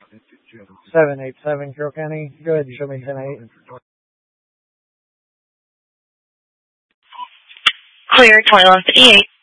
787 Carroll County. Go ahead and show me 10-8. Clear 2158.